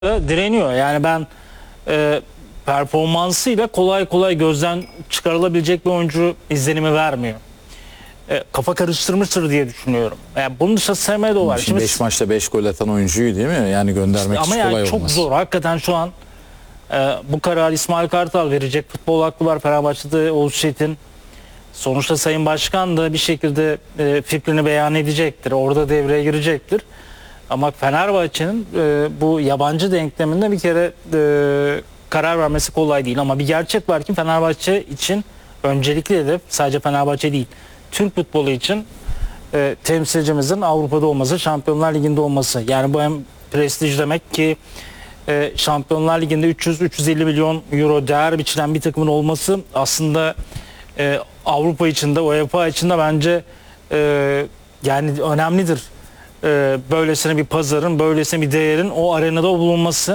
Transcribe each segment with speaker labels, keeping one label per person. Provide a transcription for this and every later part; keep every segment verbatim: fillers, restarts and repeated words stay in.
Speaker 1: direniyor. Yani ben e, performansıyla kolay kolay gözden çıkarılabilecek bir oyuncu izlenimi vermiyor. E, kafa karıştırmıştır diye düşünüyorum. Yani bunun dışında Semedo var.
Speaker 2: Şimdi beş maçta beş gol atan oyuncuyu değil mi? Yani göndermek
Speaker 1: ama
Speaker 2: hiç
Speaker 1: yani
Speaker 2: kolay
Speaker 1: çok
Speaker 2: olmaz.
Speaker 1: zor. Hakikaten şu an e, bu karar İsmail Kartal verecek. Futbol aklı var Fenerbahçe'de, Oğuz Çetin. Sonuçta Sayın Başkan da bir şekilde e, fikrini beyan edecektir. Orada devreye girecektir. Ama Fenerbahçe'nin e, bu yabancı denkleminde bir kere e, karar vermesi kolay değil. Ama bir gerçek var ki Fenerbahçe için öncelikli hedef sadece Fenerbahçe değil, Türk futbolu için e, temsilcimizin Avrupa'da olması, Şampiyonlar Ligi'nde olması. Yani bu hem prestij demek ki e, Şampiyonlar Ligi'nde üç yüz üç yüz elli milyon euro değer biçilen bir takımın olması aslında e, Avrupa için de UEFA için de bence e, yani önemlidir. E, böylesine bir pazarın, böylesine bir değerin o arenada bulunması.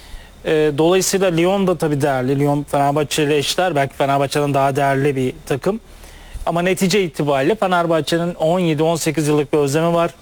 Speaker 1: E, dolayısıyla Lyon da tabii değerli. Lyon Fenerbahçe ile eşler. Belki Fenerbahçe'den daha değerli bir takım. Ama netice itibariyle Fenerbahçe'nin on yedi on sekiz yıllık bir özlemi var.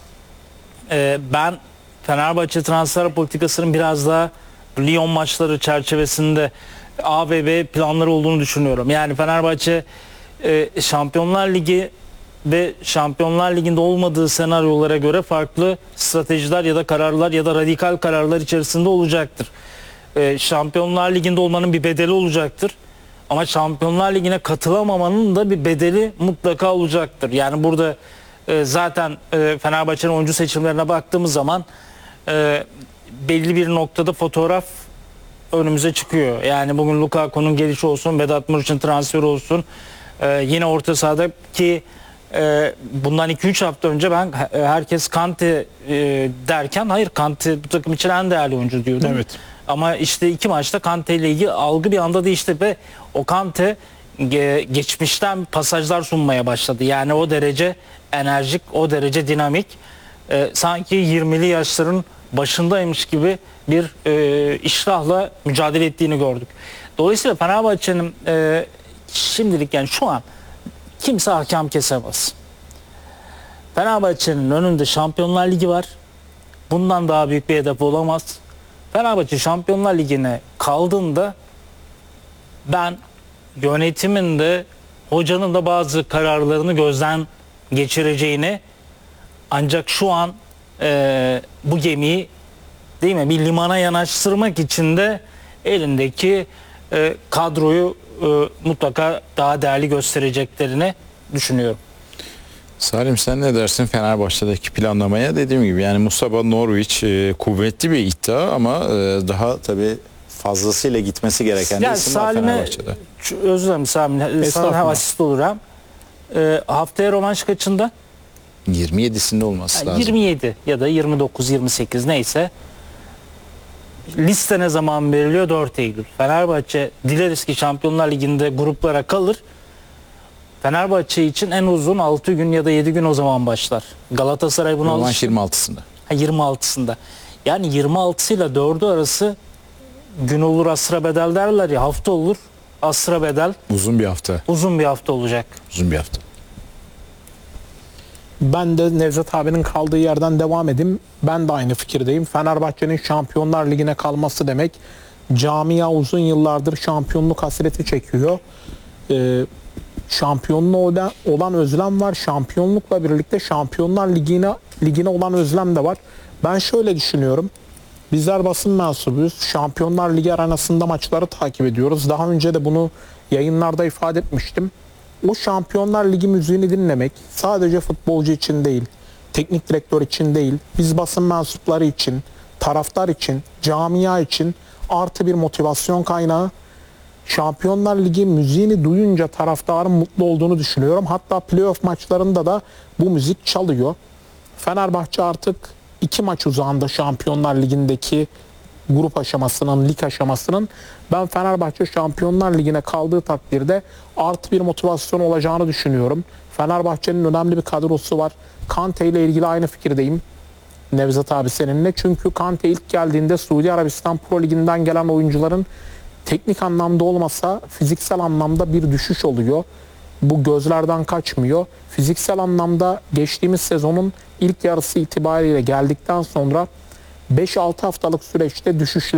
Speaker 1: E, ben Fenerbahçe transfer politikasının biraz daha Lyon maçları çerçevesinde A ve B planları olduğunu düşünüyorum. Yani Fenerbahçe e, Şampiyonlar Ligi ve Şampiyonlar Ligi'nde olmadığı senaryolara göre farklı stratejiler ya da kararlar ya da radikal kararlar içerisinde olacaktır. Ee, Şampiyonlar Ligi'nde olmanın bir bedeli olacaktır. Ama Şampiyonlar Ligi'ne katılamamanın da bir bedeli mutlaka olacaktır. Yani burada e, zaten e, Fenerbahçe'nin oyuncu seçimlerine baktığımız zaman e, belli bir noktada fotoğraf önümüze çıkıyor. Yani bugün Lukaku'nun gelişi olsun, Vedat Muriç'in transferi olsun, e, yine orta sahadaki Ee, bundan iki üç hafta önce ben herkes Kante e, derken hayır, Kante bu takım için en değerli oyuncu diyordum.
Speaker 2: Evet.
Speaker 1: Ama işte iki maçta Kante ile ilgili algı bir anda değişti ve o Kante ge, geçmişten pasajlar sunmaya başladı. Yani o derece enerjik, o derece dinamik. Ee, sanki yirmili yaşların başındaymış gibi bir e, iştahla mücadele ettiğini gördük. Dolayısıyla Fenerbahçe'nin e, şimdilik yani şu an kimse hakem kesemez. Fenerbahçe'nin önünde Şampiyonlar Ligi var. Bundan daha büyük bir hedef olamaz. Fenerbahçe Şampiyonlar Ligi'ne kaldığında ben yönetimin de hocanın da bazı kararlarını gözden geçireceğini, ancak şu an e, bu gemiyi değil mi bir limana yanaştırmak için de elindeki e, kadroyu e, mutlaka daha değerli göstereceklerini düşünüyorum.
Speaker 2: Salim, sen ne dersin Fenerbahçe'deki planlamaya? Dediğim gibi yani Mustafa Norwich e, kuvvetli bir iddia ama e, daha tabii fazlasıyla gitmesi gereken
Speaker 1: yani
Speaker 2: isim var Fenerbahçe'de.
Speaker 1: Özür dilerim Salim'e. Sana asist olur hem. E, haftaya rövanş kaçında?
Speaker 2: yirmi yedisinde olması
Speaker 1: Yani
Speaker 2: lazım.
Speaker 1: yirmi yedi ya da yirmi dokuz yirmi sekiz neyse. Liste ne zaman veriliyor? dört Eylül. Fenerbahçe dileriz ki Şampiyonlar Ligi'nde gruplara kalır. Fenerbahçe için en uzun altı gün ya da yedi gün o zaman başlar. Galatasaray buna
Speaker 2: Rövanş
Speaker 1: alıştı.
Speaker 2: yirmi altısında.
Speaker 1: Ha, yirmi altısında. Yani yirmi altısıyla dördü arası gün olur asra bedel derler ya, hafta olur asra bedel.
Speaker 2: Uzun bir hafta.
Speaker 1: Uzun bir hafta olacak.
Speaker 2: Uzun bir hafta.
Speaker 3: Ben de Nevzat abinin kaldığı yerden devam edeyim. Ben de aynı fikirdeyim. Fenerbahçe'nin Şampiyonlar Ligi'ne kalması demek. Camia uzun yıllardır şampiyonluk hasreti çekiyor. Ee, şampiyonluğa olan özlem var. Şampiyonlukla birlikte Şampiyonlar Ligi'ne ligine olan özlem de var. Ben şöyle düşünüyorum. Bizler basın mensubuyuz. Şampiyonlar Ligi arenasında maçları takip ediyoruz. Daha önce de bunu yayınlarda ifade etmiştim. O Şampiyonlar Ligi müziğini dinlemek sadece futbolcu için değil, teknik direktör için değil, biz basın mensupları için, taraftar için, camia için artı bir motivasyon kaynağı. Şampiyonlar Ligi müziğini duyunca taraftarın mutlu olduğunu düşünüyorum. Hatta playoff maçlarında da bu müzik çalıyor. Fenerbahçe artık iki maç uzağında Şampiyonlar Ligi'ndeki grup aşamasının, lig aşamasının. Ben Fenerbahçe Şampiyonlar Ligi'ne kaldığı takdirde artı bir motivasyon olacağını düşünüyorum. Fenerbahçe'nin önemli bir kadrosu var. Kante ile ilgili aynı fikirdeyim Nevzat abi seninle. Çünkü Kante ilk geldiğinde Suudi Arabistan Pro Ligi'nden gelen oyuncuların teknik anlamda olmasa fiziksel anlamda bir düşüş oluyor. Bu gözlerden kaçmıyor. Fiziksel anlamda geçtiğimiz sezonun ilk yarısı itibariyle geldikten sonra beş altı haftalık süreçte düşüşler